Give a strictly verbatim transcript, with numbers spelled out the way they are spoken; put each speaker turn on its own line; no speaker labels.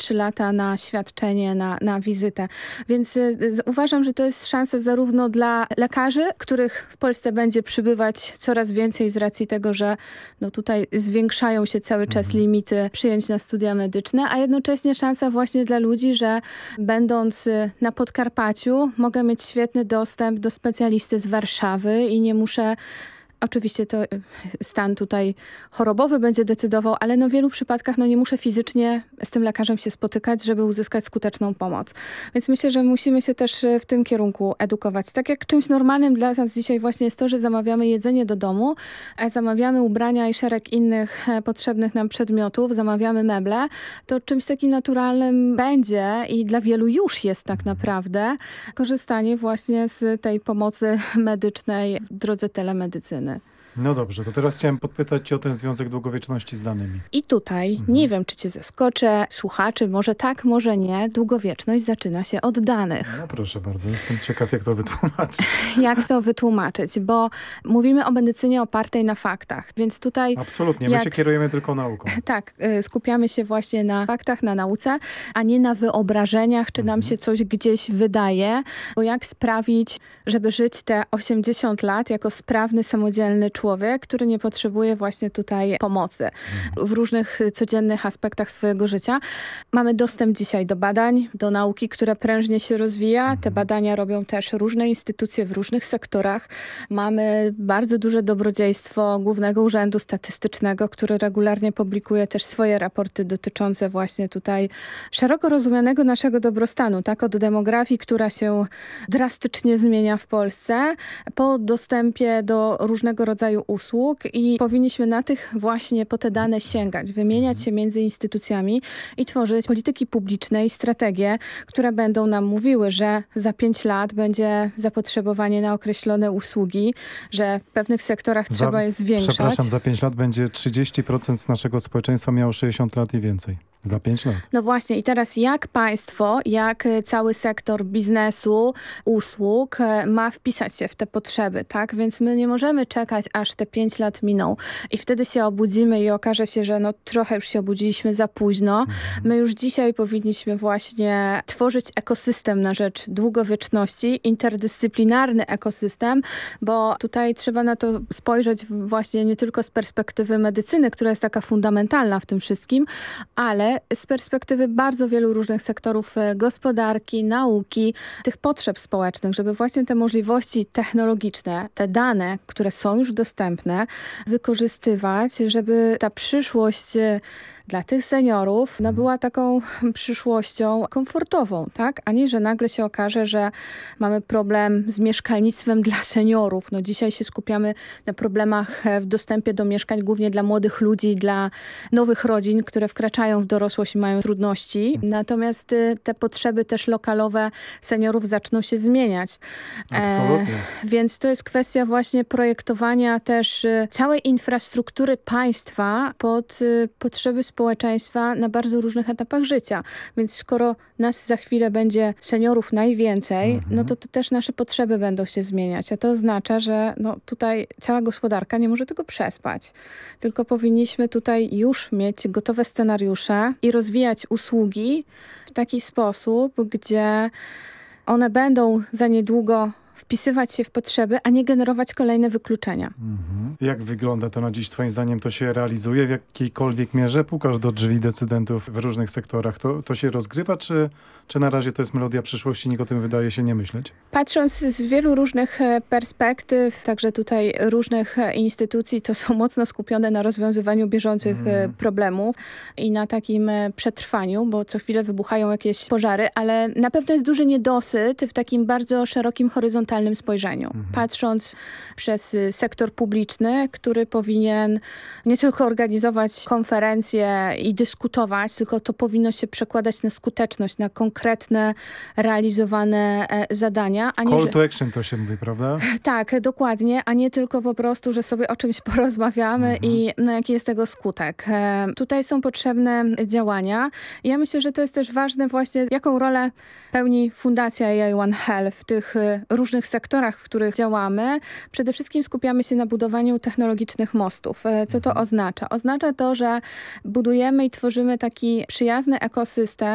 trzy lata na świadczenie, na, na wizytę. Więc y, uważam, że to jest szansa zarówno dla lekarzy, których w Polsce będzie przybywać coraz więcej z racji tego, że no tutaj zwiększają się cały czas mhm. limity przyjęć na studia medyczne, a jednocześnie szansa właśnie dla ludzi, że będąc na Podkarpaciu mogę mieć świetny dostęp do specjalisty z Warszawy i nie muszę. Oczywiście to stan tutaj chorobowy będzie decydował, ale no w wielu przypadkach no nie muszę fizycznie z tym lekarzem się spotykać, żeby uzyskać skuteczną pomoc. Więc myślę, że musimy się też w tym kierunku edukować. Tak jak czymś normalnym dla nas dzisiaj właśnie jest to, że zamawiamy jedzenie do domu, zamawiamy ubrania i szereg innych potrzebnych nam przedmiotów, zamawiamy meble, to czymś takim naturalnym będzie i dla wielu już jest tak naprawdę korzystanie właśnie z tej pomocy medycznej w drodze telemedycyny.
No dobrze, to teraz chciałem podpytać cię o ten związek długowieczności z danymi.
I tutaj, mhm. nie wiem, czy cię zaskoczę, słuchaczy, może tak, może nie, długowieczność zaczyna się od danych.
No proszę bardzo, jestem ciekaw, jak to wytłumaczyć.
Jak to wytłumaczyć, bo mówimy o medycynie opartej na faktach, więc tutaj...
Absolutnie, my
jak,
się kierujemy tylko nauką.
Tak, skupiamy się właśnie na faktach, na nauce, a nie na wyobrażeniach, czy nam mhm. się coś gdzieś wydaje, bo jak sprawić, żeby żyć te osiemdziesiąt lat jako sprawny, samodzielny człowiek, Człowiek, który nie potrzebuje właśnie tutaj pomocy w różnych codziennych aspektach swojego życia. Mamy dostęp dzisiaj do badań, do nauki, która prężnie się rozwija. Te badania robią też różne instytucje w różnych sektorach. Mamy bardzo duże dobrodziejstwo Głównego Urzędu Statystycznego, który regularnie publikuje też swoje raporty dotyczące właśnie tutaj szeroko rozumianego naszego dobrostanu, tak? Od demografii, która się drastycznie zmienia w Polsce, po dostępie do różnego rodzaju usług i powinniśmy na tych właśnie po te dane sięgać, wymieniać się między instytucjami i tworzyć polityki publiczne i strategie, które będą nam mówiły, że za pięć lat będzie zapotrzebowanie na określone usługi, że w pewnych sektorach
za,
trzeba je zwiększać.
Przepraszam, za pięć lat będzie trzydzieści procent naszego społeczeństwa miało sześćdziesiąt lat i więcej. Za pięć lat.
No właśnie i teraz jak państwo, jak cały sektor biznesu, usług ma wpisać się w te potrzeby, tak? Więc my nie możemy czekać, aż te pięć lat miną i wtedy się obudzimy i okaże się, że no trochę już się obudziliśmy za późno. Mhm. My już dzisiaj powinniśmy właśnie tworzyć ekosystem na rzecz długowieczności, interdyscyplinarny ekosystem, bo tutaj trzeba na to spojrzeć właśnie nie tylko z perspektywy medycyny, która jest taka fundamentalna w tym wszystkim, ale z perspektywy bardzo wielu różnych sektorów gospodarki, nauki, tych potrzeb społecznych, żeby właśnie te możliwości technologiczne, te dane, które są już dostępne, wykorzystywać, żeby ta przyszłość dla tych seniorów no, była taką przyszłością komfortową, tak? A nie, że nagle się okaże, że mamy problem z mieszkalnictwem dla seniorów. No, dzisiaj się skupiamy na problemach w dostępie do mieszkań głównie dla młodych ludzi, dla nowych rodzin, które wkraczają w dorosłość i mają trudności. Natomiast y, te potrzeby też lokalowe seniorów zaczną się zmieniać.
Absolutnie.
E, więc to jest kwestia właśnie projektowania też y, całej infrastruktury państwa pod y, potrzeby społeczeństwa na bardzo różnych etapach życia. Więc skoro nas za chwilę będzie seniorów najwięcej, mhm. no to, to też nasze potrzeby będą się zmieniać. A to oznacza, że no, tutaj cała gospodarka nie może tego przespać. Tylko powinniśmy tutaj już mieć gotowe scenariusze i rozwijać usługi w taki sposób, gdzie one będą za niedługo wpisywać się w potrzeby, a nie generować kolejne wykluczenia.
Mhm. Jak wygląda to na dziś? Twoim zdaniem to się realizuje w jakiejkolwiek mierze? Pukasz do drzwi decydentów w różnych sektorach. To, to się rozgrywa, czy, czy na razie to jest melodia przyszłości, nikt o tym wydaje się nie myśleć?
Patrząc z wielu różnych perspektyw, także tutaj różnych instytucji, to są mocno skupione na rozwiązywaniu bieżących mm. problemów i na takim przetrwaniu, bo co chwilę wybuchają jakieś pożary, ale na pewno jest duży niedosyt w takim bardzo szerokim horyzoncie spojrzeniu. Mhm. Patrząc przez sektor publiczny, który powinien nie tylko organizować konferencje i dyskutować, tylko to powinno się przekładać na skuteczność, na konkretne, realizowane e, zadania. A nie,
Call
że...
to action to się mówi, prawda?
Tak, dokładnie, a nie tylko po prostu, że sobie o czymś porozmawiamy mhm. i no, jaki jest tego skutek. E, tutaj są potrzebne działania. Ja myślę, że to jest też ważne właśnie, jaką rolę pełni Fundacja A I One Health w tych e, różnych sektorach, w których działamy. Przede wszystkim skupiamy się na budowaniu technologicznych mostów. Co to oznacza? Oznacza to, że budujemy i tworzymy taki przyjazny ekosystem,